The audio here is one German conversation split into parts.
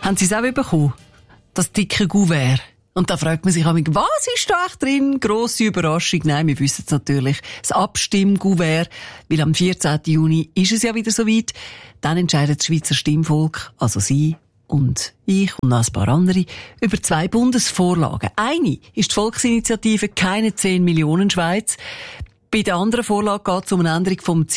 Haben Sie es auch bekommen? Das dicke Kuvert. Und da fragt man sich, was ist da echt drin? Grosse Überraschung. Nein, wir wissen es natürlich. Das Abstimmkuvert. Weil am 14. Juni ist es ja wieder soweit. Dann entscheidet das Schweizer Stimmvolk, also Sie und ich und noch ein paar andere, über 2 Bundesvorlagen. Eine ist die Volksinitiative «Keine 10 Millionen Schweiz». Bei der anderen Vorlage geht es um eine Änderung vom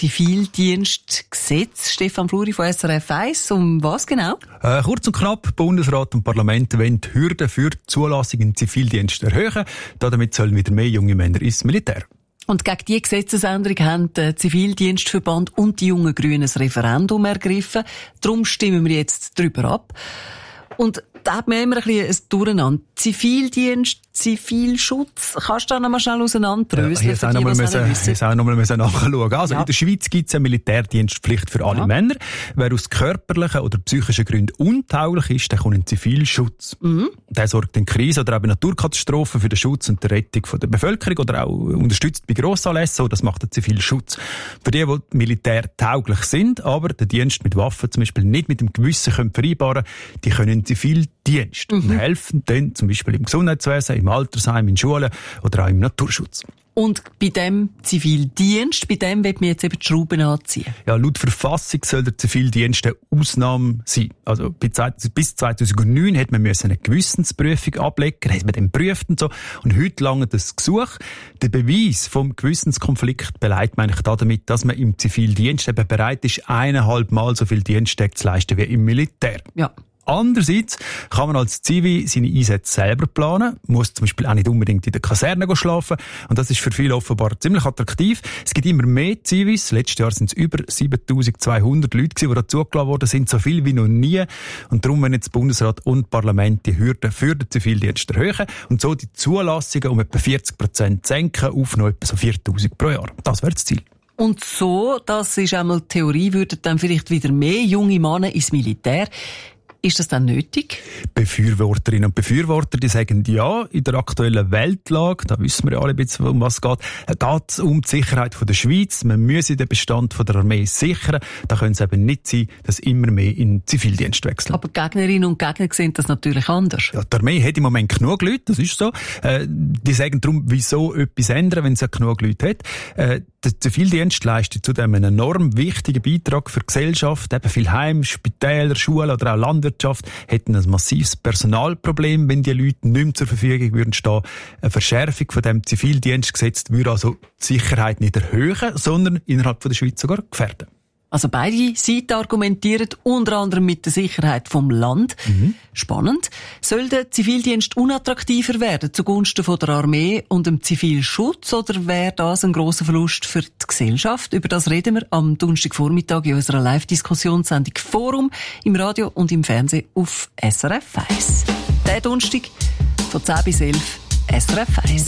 Zivildienstgesetz. Stefan Fluri von SRF 1. Um was genau? Kurz und knapp, Bundesrat und Parlament wollen die Hürden für die Zulassung in den Zivildienst erhöhen. Damit sollen wieder mehr junge Männer ins Militär. Und gegen diese Gesetzesänderung haben der Zivildienstverband und die jungen Grünen ein Referendum ergriffen. Darum stimmen wir jetzt darüber ab. Und da hat man immer ein bisschen ein Durcheinander. Zivildienst, Zivilschutz. Kannst du da noch mal schnell auseinanderdröseln? Ja, ich auch noch mal nachschauen. Also, in der Schweiz gibt es eine Militärdienstpflicht für alle Männer. Wer aus körperlichen oder psychischen Gründen untauglich ist, der kommt in Zivilschutz. Der sorgt in Krisen oder auch bei Naturkatastrophen für den Schutz und die Rettung der Bevölkerung oder auch unterstützt bei Grossanlässen. Das macht der Zivilschutz. Für die militärtauglich sind, aber den Dienst mit Waffen zum Beispiel nicht mit dem Gewissen vereinbaren können, die können in Zivildienst und helfen dann zum Beispiel im Gesundheitswesen, im Altersheim, in Schulen oder auch im Naturschutz. Und bei dem Zivildienst, bei dem wird man jetzt eben die Schrauben anziehen? Ja, laut Verfassung soll der Zivildienst eine Ausnahme sein. Also bis 2009 hat man eine Gewissensprüfung ablegen, hat man den geprüft und so. Und heute langt das Gesuch. Der Beweis vom Gewissenskonflikt beleidigt man eigentlich damit, dass man im Zivildienst eben bereit ist, 1,5 Mal so viel Diensttage zu leisten wie im Militär. Ja. Andererseits kann man als Zivi seine Einsätze selber planen, muss zum Beispiel auch nicht unbedingt in der Kaserne schlafen und das ist für viele offenbar ziemlich attraktiv. Es gibt immer mehr Zivis, letztes Jahr sind es über 7200 Leute, die dazugelassen worden sind, so viel wie noch nie und darum wollen jetzt Bundesrat und Parlament die Hürden für den Zivildienst erhöhen und so die Zulassungen um etwa 40% senken auf noch etwa so 4000 pro Jahr. Das wäre das Ziel. Und so, das ist einmal die Theorie, würden dann vielleicht wieder mehr junge Männer ins Militär. Ist das dann nötig? Befürworterinnen und Befürworter, die sagen ja, in der aktuellen Weltlage, da wissen wir ja alle ein bisschen, um was es geht es um die Sicherheit der Schweiz. Man müsse den Bestand der Armee sichern. Da können es eben nicht sein, dass immer mehr in den Zivildienst wechseln. Aber Gegnerinnen und Gegner sehen das natürlich anders. Ja, die Armee hat im Moment genug Leute, das ist so. Die sagen darum, wieso etwas ändern, wenn es ja genug Leute hat. Der Zivildienst leistet zudem einen enorm wichtigen Beitrag für die Gesellschaft. Eben viele Heime, Spitäler, Schulen oder auch Landwirtschaft hätten ein massives Personalproblem, wenn die Leute nicht mehr zur Verfügung würden stehen. Eine Verschärfung von dem Zivildienstgesetz würde also die Sicherheit nicht erhöhen, sondern innerhalb von der Schweiz sogar gefährden. Also beide Seiten argumentieren unter anderem mit der Sicherheit vom Land. Spannend. Soll der Zivildienst unattraktiver werden zugunsten von der Armee und dem Zivilschutz oder wäre das ein grosser Verlust für die Gesellschaft? Über das reden wir am Donnerstagvormittag in unserer Live-Diskussionssendung Forum im Radio und im Fernsehen auf SRF 1. Der Donnerstag von 10 bis 11 SRF 1.